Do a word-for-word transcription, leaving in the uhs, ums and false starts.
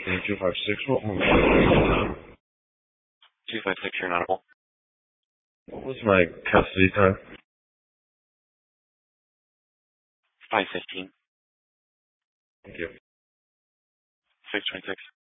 Okay, two five six, what was two five six, you're not. what was my custody time? five fifteen. Thank you. six twenty-six.